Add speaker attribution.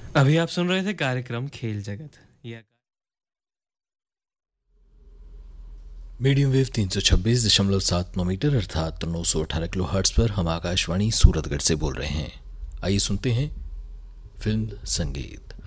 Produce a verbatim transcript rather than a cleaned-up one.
Speaker 1: अभी आप सुन रहे थे कार्यक्रम खेल जगत या
Speaker 2: मीडियम वेव तीन सौ छब्बीस दशमलव सात नौ मीटर अर्थात नौ सौ अठारह किलो हर्ट्स पर हम आकाशवाणी सूरतगढ़ से बोल रहे हैं। आइए सुनते हैं फिल्म संगीत।